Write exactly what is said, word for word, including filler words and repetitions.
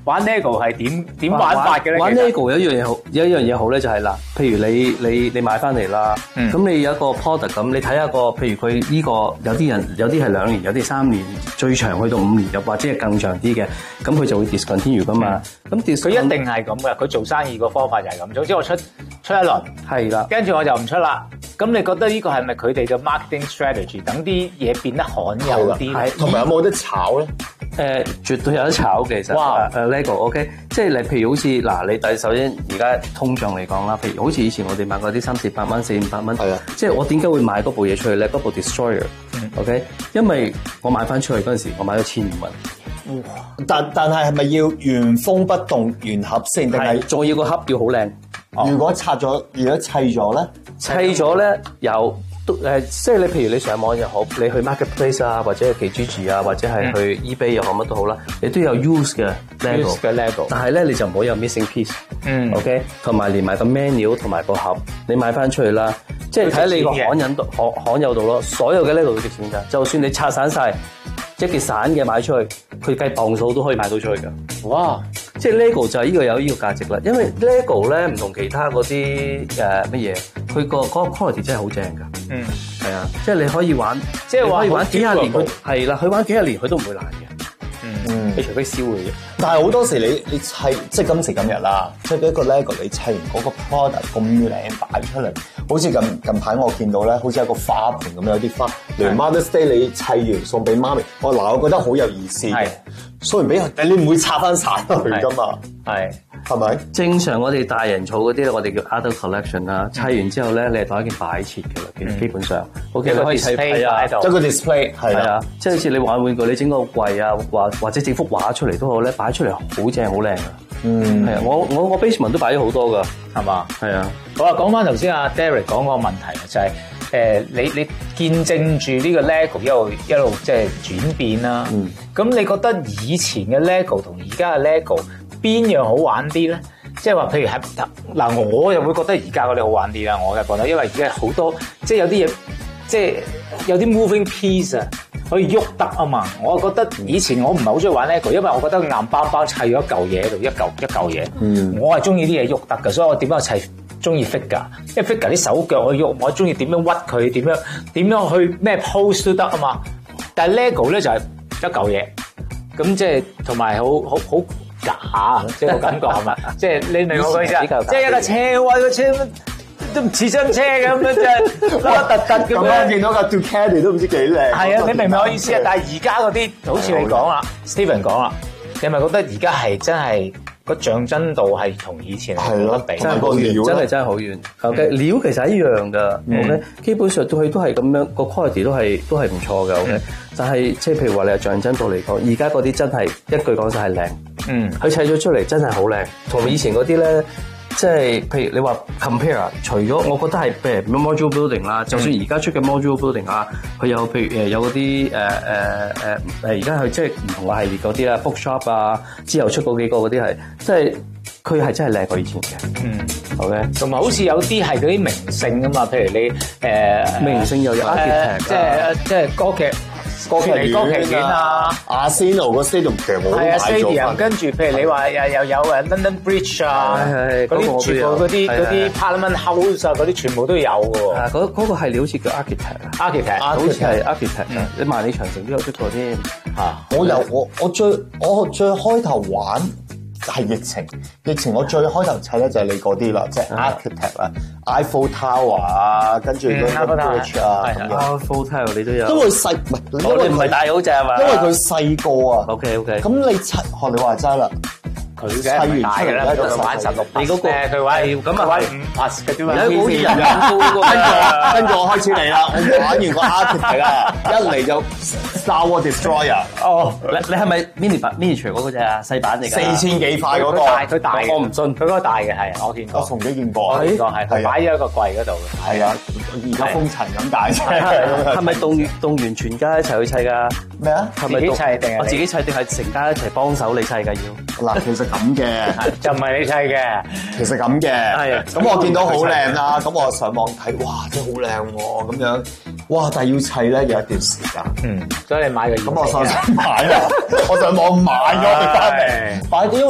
玩 LEGO 係點點玩法嘅咧？ 玩 LEGO 有一樣嘢好，有一樣嘢好咧就係嗱，譬如你你你買翻嚟啦，咁、嗯、你有一個 product 咁，你睇下個，譬如佢呢、這個有啲人有啲係兩年，有啲三年，最長去到五年，又或者係更長啲嘅，咁佢就會 discontinue 噶嘛。咁佢、嗯、 一定係咁嘅，佢做生意個方法就係咁。總之我出出一輪， 係啦， 跟住我就唔出啦。咁你覺得呢個係咪佢哋嘅 marketing strategy？ 等啲嘢變得罕有啲， 係同埋有冇得炒咧？ 誒、呃，絕對有得炒其實。哇！誒、uh, LEGO，OK，、okay? 即係你譬如好似嗱，你第首先而家通脹嚟講啦，譬如好似以前我哋買嗰啲三四百蚊、四五百蚊，係啊，即係我點解會買嗰部嘢出去咧？嗰部 Destroyer，OK，、嗯 okay? 因為我買翻出去嗰陣時，我買咗千五蚊。 哇！但但係係咪要原封不動原盒先？定係仲要個盒要好靚？ 如果拆咗，如果砌咗咧？ 砌咗咧有。誒、呃，即係你，譬如你上網又好，你去 marketplace 啊，或者係 Kijiji 啊，或者係去 eBay 又好乜都好啦，你都有 use 嘅 LEGO 嘅 LEGO， 但係咧你就唔好有 missing piece，嗯 ，OK， 同埋連埋個 menu 同埋個盒，你買翻出去啦，即係睇你個罕有度，罕罕有度咯。所有嘅 LEGO 都值錢㗎，就算你拆散晒一件散嘅買出去，佢計磅數都可以賣到出去㗎。哇！即係 LEGO 就係呢個有呢個價值啦，因為 LEGO 咧唔同其他嗰啲誒乜嘢，佢個嗰個 quality 真係好正㗎。嗯，係啊，即係你可以玩，即係可以玩幾廿年，佢係啦，佢玩幾廿年佢都唔會爛嘅。嗯，你除非燒嘅啫。 但係好多時你你砌，即係今時今日啦，即係一個 LEGO 你砌完嗰個 product 咁靚擺出嚟，好似近近排我見到咧，好似一個花盆咁有啲花，連 Mother's Day 你砌完送俾媽咪，我嗱我覺得好有意思嘅。送完俾人，你唔會拆翻晒佢噶嘛？係係咪？ 正常我哋大人儲嗰啲咧，我哋叫 adult collection 啦。砌完之後咧，你係當一件擺設嘅啦，基本上。OK，你可以砌係啊， 即係個 display 係啊， 即係好似你玩玩具，你整個櫃啊，或或者整幅畫出嚟都好咧，擺出嚟好正好靚啊。嗯，係啊，我我我 basement 都擺咗好多噶，係嘛？係啊。 好啦，講翻頭先阿 Derek 講個問題就係、是。誒、呃，你你見證住呢個 LEGO 一路一路即係轉變啦。嗯，咁你覺得以前嘅 LEGO 同而家嘅 LEGO 邊樣好玩啲咧？即係話，譬如係嗱，我又會覺得而家嗰啲好玩啲啦。我嘅覺得，因為而家好多即係有啲嘢，即係有啲 moving piece 啊，可以喐得啊嘛。我覺得以前我唔係好中意玩 LEGO，因為我覺得硬包包砌咗一嚿嘢喺度，一嚿一嚿嘢。嗯，我係中意啲嘢喐得嘅，所以我點樣砌？中意 figure，因為 figure 啲手腳可以喐，我中意點樣屈佢，點樣點樣去咩 pose 都得啊嘛。但係 LEGO 咧就係、是、一嚿嘢，咁即係同埋好好好假，即係個感覺係咪？即係你明我嘅意思？即係一架車位個車都唔似真車咁樣，即係凹凸凸咁樣。 咁我見到架 Ducati 都唔知幾靚。 係啊，你明唔明我意思啊？但係而家嗰啲好似你講啦 ，Steven 講啦，你係咪覺得而家係真係？個象真度係同以前係冇得比， 真係好遠，真係真係好遠。OK，料其實係一樣噶。OK，基本上都係都係咁樣，個 quality 都係都係唔錯嘅。OK，但係即係譬如話你係象真度嚟講，而家嗰啲真係一句講晒係靚。嗯，佢砌咗出嚟真係好靚，同以前嗰啲咧。即係譬如你話 compare， 除咗我覺得係譬如 module building 啦，就算而家出嘅 module building 啊，佢有譬如誒有嗰啲誒誒誒誒而家係即係唔同嘅系列嗰啲啦 bookshop 啊，之後出嗰幾個嗰啲係即係佢係真係靚過以前嘅。嗯 ，OK，同埋好似有啲係嗰啲名勝啊嘛，譬如你誒、呃、名勝又有 architect， 即係即係歌劇。歌劇嚟歌劇院啊， 阿仙奴個 stadium 其實我都買咗份。 跟住譬如你話又又有誒 London Bridge 啊，嗰啲全部嗰啲嗰啲 Parliament House 啊，嗰啲全部都有嘅喎。 啊，嗰嗰個系列好似叫 architect，architect， 好似係 architect 啊。你萬里長城都有出過添。 嚇！我有我我最我最開頭玩。係疫情，疫情我最開頭砌咧就係你嗰啲啦，即係 architect 啊 ，Eiffel Tower 啊，跟住嗰個 bridge 啊 ，Eiffel Tower 你都有。 因為細唔係， 因為唔係大好隻係嘛？ 因為佢細個啊。 OK OK。 咁你砌學你話齋啦，佢砌完出嚟咧就玩十六， 你嗰個佢玩咁啊玩五 pass 嘅啫嘛。 有啲人跟住跟住我開始嚟啦，我玩完個 architect 啦，一嚟就 Star Wars Destroyer。哦， 你你係咪 mini 版 miniature 嗰個隻啊？細版嚟㗎。 四千幾塊嗰個。 大佢大， 我唔信。 佢嗰個大嘅係，我見過。 我從幾見過。 我見過係，佢擺咗一個櫃嗰度嘅。 係啊，而家封塵咁大啫。 係咪動動員全家一齊去砌㗎？ 咩啊？ 係咪自己砌定係？ 我自己砌定係成家一齊幫手你砌㗎要？ 嗱，其實咁嘅， 就唔係你砌嘅， 其實咁嘅。 係啊。 咁我見到好靚啦，咁我上網睇，哇，真係好靚喎，咁樣。哇！但係要砌咧有一段時間。 嗯。所以你買個。 咁我上網買啦，我上網買咗佢翻嚟，買嗰